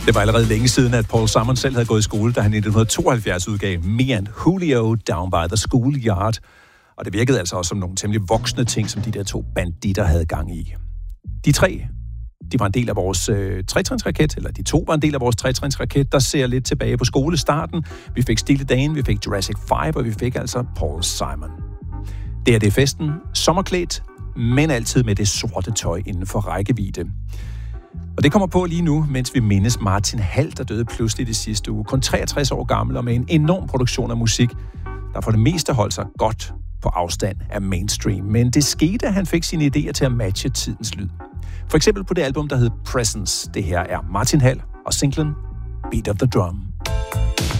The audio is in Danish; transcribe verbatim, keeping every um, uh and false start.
Det var allerede længe siden, at Paul Simon selv havde gået i skole, da han i nitten tooghalvfjerds udgav Me and Julio Down by the Schoolyard. Og det virkede altså også som nogle temmelig voksne ting, som de der to banditter havde gang i. De tre, de var en del af vores øh, tretrinsraket, eller de to var en del af vores tretrinsraket, der ser lidt tilbage på skolestarten. Vi fik Steely Dan, vi fik Jurassic five, og vi fik altså Paul Simon. Det er det festen, sommerklædt, men altid med det sorte tøj inden for rækkevidde. Og det kommer på lige nu, mens vi mindes Martin Hall, der døde pludselig det sidste uge. Kun treogtres år gammel og med en enorm produktion af musik, der for det meste holdt sig godt på afstand af mainstream. Men det skete, at han fik sine idéer til at matche tidens lyd. For eksempel på det album, der hed Presence. Det her er Martin Hall og singlen Beat of the Drum.